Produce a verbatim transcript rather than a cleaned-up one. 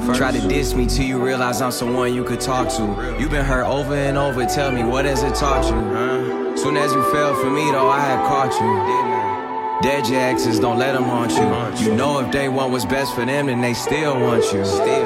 Try to diss me till you realize I'm someone you could talk to. You been hurt over and over, tell me what has it taught you? Huh? Soon as you fell for me though, I had caught you. Dead your exes, don't let them haunt you. You know if they want what's best for them, then they still want you.